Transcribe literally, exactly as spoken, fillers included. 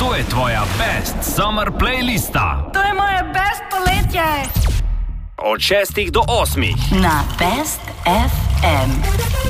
To je tvoja best summer playlista. To je moje best poletje. Od šestih do osmih. Na Best ef em.